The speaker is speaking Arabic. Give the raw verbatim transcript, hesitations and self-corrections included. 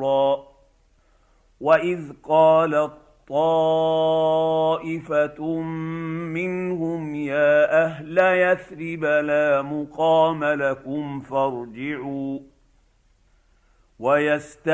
خيرا. وإذ قالت طائفة منهم يا أهل يثرب لا مقام لكم فارجعوا